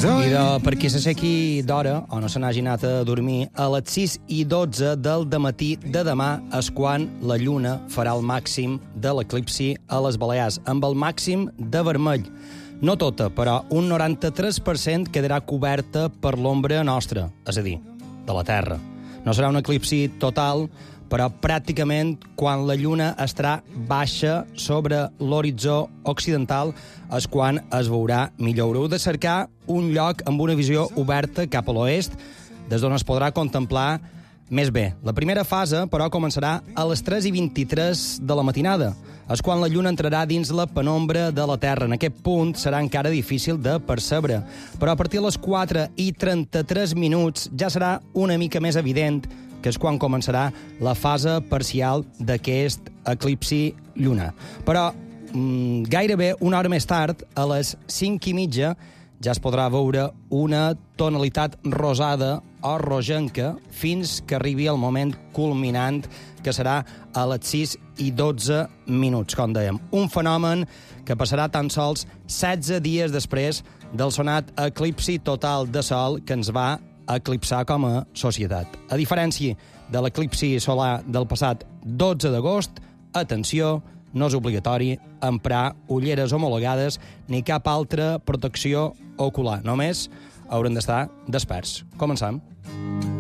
Per qui s'assequi d'hora o no se n'hagi anat a dormir, a les 6:12 del dematí de demà és quan la lluna farà el màxim de l'eclipsi a les Balears, amb el màxim de vermell. No tota, però un 93% quedarà coberta per l'ombra nostra, és a dir, de la Terra. No serà un eclipsi total, però pràcticament quan la lluna estarà baixa sobre l'horitzó occidental és quan es veurà millor. Haureu de cercar un lloc amb una visió oberta cap a l'oest, des d'on es podrà contemplar més bé. La primera fase, però, començarà a les 3:23 de la matinada. És quan la lluna entrarà dins la penombra de la Terra. En aquest punt serà encara difícil de percebre, però a partir de les 4:33 ja serà una mica més evident, que és quan començarà la fase parcial d'aquest eclipsi lunar. Però gairebé una hora més tard, a les 5:30, ja es podrà veure una tonalitat rosada o rogenca fins que arribi el moment culminant, que serà a les 6:12, com dèiem. Un fenomen que passarà tan sols 16 dies després del sonat eclipsi total de Sol que ens va eclipsar com a societat. A diferència de l'eclipsi solar del passat 12 d'agost, atenció, no és obligatori emprar ulleres homologades ni cap altra protecció ocular. Només haurem d'estar desperts. Començam.